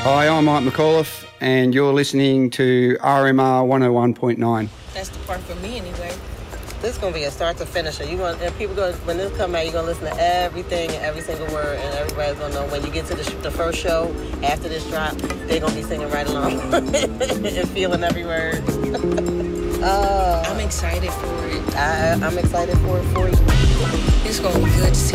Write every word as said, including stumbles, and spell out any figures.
Hi, I'm Mike McAuliffe, and you're listening to R M R one oh one point nine. That's the part for me anyway. This is gonna be a start to finisher. You going and people going when this come out, you're gonna listen to everything and every single word, and everybody's gonna know when you get to the, sh- the first show after this drop, they're gonna be singing right along and feeling every word. uh, I'm excited for it. I, I'm excited for it for you. It's gonna be good to see